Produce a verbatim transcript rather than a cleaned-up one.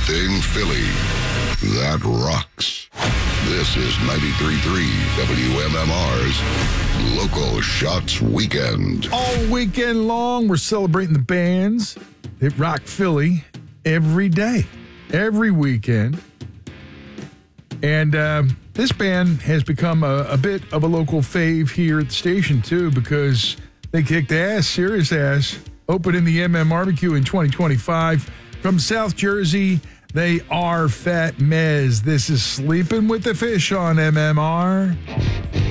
everything Philly. That rocks. This is ninety-three point three W M M R's Local Shots Weekend. All weekend long, we're celebrating the bands that rock Philly every day, every weekend. And um, this band has become a, a bit of a local fave here at the station, too, because they kicked ass, serious ass, opening the M M Barbecue in twenty twenty-five. From South Jersey, they are Fat Mez. This is Sleeping with the Fish on M M R.